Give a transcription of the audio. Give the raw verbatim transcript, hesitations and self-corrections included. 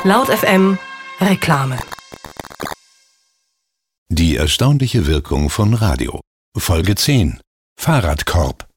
Laut F M Reklame. Die erstaunliche Wirkung von Radio. Folge zehn. Fahrradkorb.